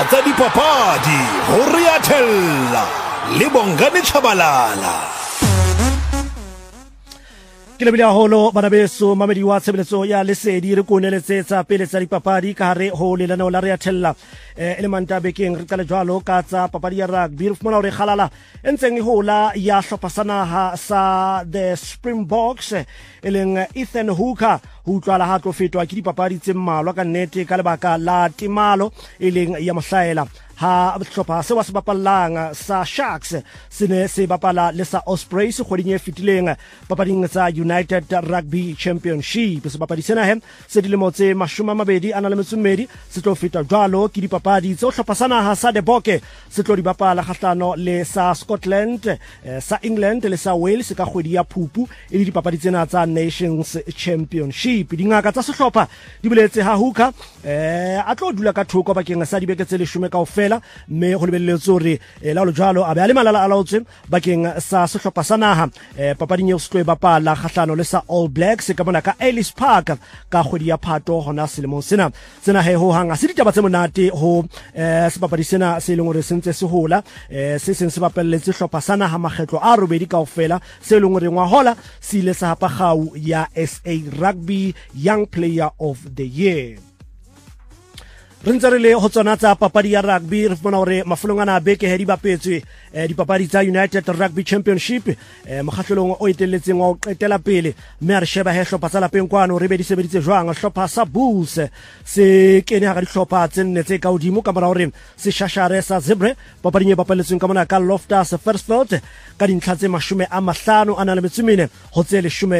tsa dipapadi ho Riathella le Bongani Chabalala. Ke lebile haholo bana beso mamedi wa tshebeletso ya lesedi re koneletsetsa pele tsa dipapadi ka hare ho lenaneo la Riathella elementa bekeng re qale jwalo ka tsa papadi ya rugby re fumana hore kgalala e ntseng e hola ya hlopha sa naha sa the Springboks eleng Ethan Hooker ho utlwala ha tlo fetwa ke dipapadi tse mmalwa ka nnete ka lebaka la timalo eleng ya mohlaela ha hlopha se wa se bapallang sa Sharks se ne se bapala le sa Ospreys kgweding e fetileng papading tsa United Rugby Championship. Sebapadi sena he se dilemo tse 22 se tlo feta jwalo ke dipapadi tse hlopha sa naha sa The Bokke se tlo di bapala kgahlano le sa Scotland, sa England le sa Wales ka kgwedi ya Phupu e le dipapadi tsena tsa Nations Championship. Dingaka tsa sehlopha di boletse ha Hooker a tlo dula ka thoko bakeng sa dibeke tse 10 kaofela mme go lebelletse hore la lo jalo a be a le malala a laotswe bakeng sa sehlopha sa naha papading e se tlo e bapala kgahlano le sa All Blacks ka bona ka Ellis Park ka kgwedi ya Phato hona selemong sena he ho hanga se ditaba tse monate ho sebapadi sena se leng hore se ntse se hola se seng se bapalletse hlopha sa naha makgetlo a robedi kaofela se leng hore ngwa hola se ile sa hapa gau ya SA Rugby Young Player of the Year. Rintsarele ho tsona tsa papadi ya rugby re fumana hore mafolongana beke he di bapetswe dipapadi tsa United Rugby Championship mokgahlelong o etelletseng wa o qetela pele mme re sheba he hlopha tsa lapeng kwano re be di sebeditse jwang hlopha sa Bulls se kene ha di hlopha tse nne tse ka hodimo ka mora hore se shashare sa Zebre papading e bapaletsweng ka mona ka Loftus Versfeld ka dintlha tse 50 ana le metsumene ho tse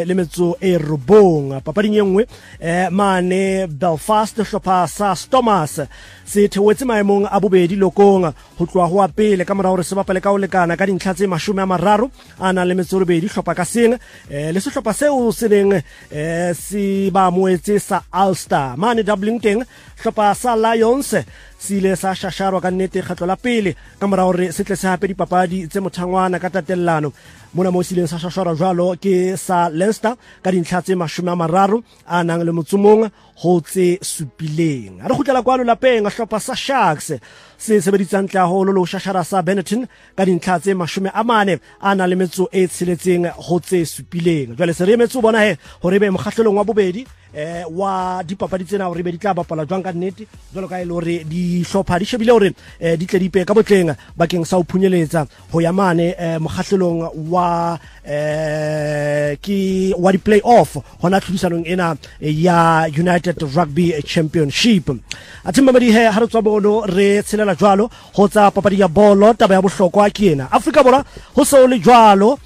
19 papading e nngwe mane Belfast hlopha sa Stormers se thewetse maemong a bobedi lokong ho tloa ho apele ka mora hore se bapale ka o lekana ka dintlha tse 30 ana le metsobedi hlopha ka seng le sehlopha seo se leng se ba moetse sa Ulster mane doubling teng hlopha sa Lions sile sa shasharwa ka nnete kgatlo la pele ka mora hore se tle se hape dipapadi tse mothangwana ka tatellano mona mo sileng sa shashara jwalo ke sa Leicester ka dintlha tse 30 a nang le motsumong ho tse supileng a re khutlela kwano lapeng a hlopha sa Sharks se sebeditsang tla holo lo shashara sa Benetton ka dintlha tse 40 a nang le metso e tsheletseng ho tse supileng jwale se re metso bona he hore be mokgahlelong wa bobedi wa dipapadi tsena hore be di tla bapala jwang ka nnete jwalo ka ile hore di hlopha di shebile hore di tle di pe ka botleng bakeng sa ho phunyeletsa ho ya mane mokgahlelong wa ki wa di play-off hona tlhodisanong ena ya United Rugby Championship. Athimba madi he ha re tswa bolo re tshelela jwalo ho tsa papadi ya bolo taba ya bohlokwa ke ena Afrika Borwa ho se le jwalo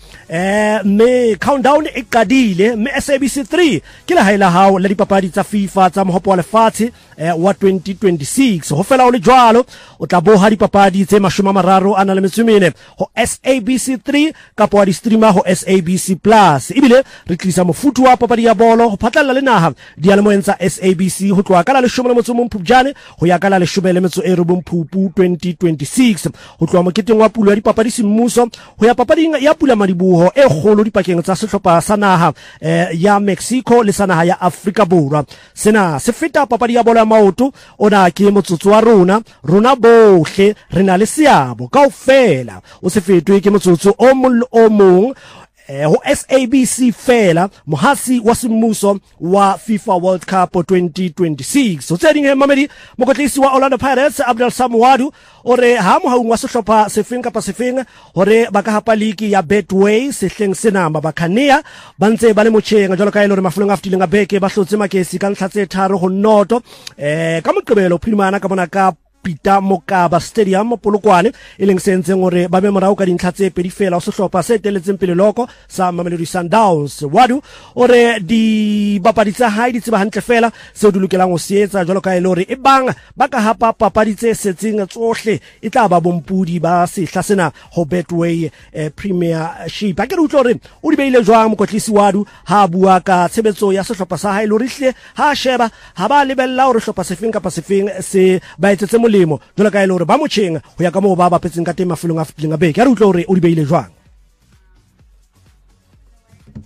me countdown e qadile me SABC 3 ke la haela hao la dipapadi tsa FIFA tsa mohopo wa lefatshe wa 2026 ho fela o le jwalo o tla boha dipapadi tse 30 ana le metsumene ho SABC 3 kapo wa di streamer ho SABC Plus ibile re tlisa mofutu wa papadi ya bolo ho phatlalla le naha dialemoeng tsa SABC ho tloa ka la 11 Phupjane ho ya ka la 19 Phupu 2026 ho tloa moketeng wa pulo ya dipapadi semmuso ho ya papading ya pula madibuho e kgolo dipakeng tsa sehlopha sa naha ya Mexico le sa naha ya Afrika Borwa sena se feta papadi ya bolo ya maoto ona ke motsotso wa rona bohle re na le seabo kaofela o se fetwe ke motsotso o mong ho SABC fela mohasi wa semmuso wa FIFA World Cup 2026 so tse ding he mamedi mokotlisi wa Orlando Pirates Abdul Samwadu ore ha mohaung wa sehlopha sefeng kapa sefeng hore ba ka hapa league ya Betway sehleng sena ba khania ba ntse ba le motjheng jalo ka ile hore mafolong a fitileng a beke ba hlotse makesi ka ntlha tse 3 ho noto ka moqebelo phimana ka bona ka Peter Mokaba Stadium Polokwane eleng sentseng hore ba be morao ka dintlha tse pedi fela o sehlopha se teletseng pele loko sa Mamelodi Sundowns Wadu ore di bapadi tsa hae di tseba hantle fela se di lokelang ho seetsa jalo ka ile hore e bang ba ka hapa papadi tse setseng tsohle e tla ba bompudi ba sehla sena ho Betway Premiership a ke re utlwa hore o di beile jwang mokotlisi Wadu ha bua ka tshebetso ya sehlopha sa hae lo rihle ha sheba ha ba lebella hore sehlopha sefeng kapa sefeng se ba etsetse molemo jwalo ka ile hore ba motjheng ho ya ka moo ba bapetseng ka teng mafelong a fitileng a beke a re utlwa hore o di beile jwang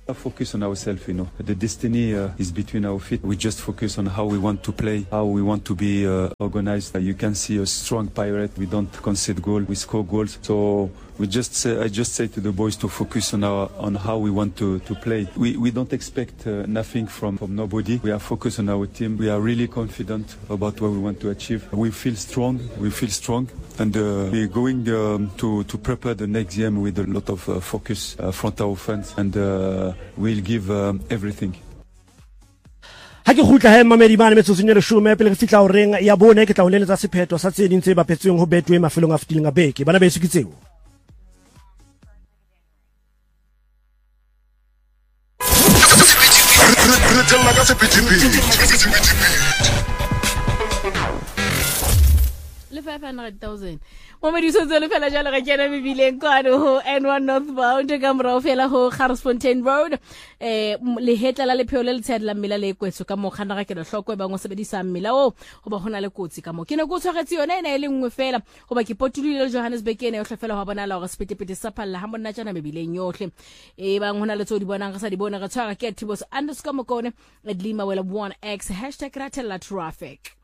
Focus on ourselves, The destiny is between our feet. We just focus on how we want to play, how we want to be organized. You can see a strong Pirate. We don't concede goal. We score goals. So I just say to the boys to focus on how we want to play. We don't expect nothing from nobody. We are focused on our team. We are really confident about what we want to achieve. We feel strong. And we're going to prepare the next game with a lot of focus front our fans, and we'll give everything. ha ke gutla he mamedi mane metsotso le shume pele re fitla o reng ya bone ke tla o leletsa sepheto sa tse ding tse bapetsweng ho betwe mafelong a fitileng a beke bana ba esukitseng le 500,000 Momedi sotse le fela jalo ga kena mebileng kwano ho N1 northbound ka morao fela ho Garsfontein Road le hetla la lepheo le tshedla mmila le kwetso ka mo khana ga ke le hlokwe ba ngo sebedisa mmila o go ba hona le kotsi ka mo ke ne go tshwaretse yona ene le nngwe fela go ba ke potulile le Johannesburg ene yo hlofela ho bona la go sepetepete sa phalla ha monna tsana mebileng yohle ba ngona le tso di bonang ga sa di bona ga tshwara ke Thibos_Mokone @Lima Wela 1x #Ratella Traffic.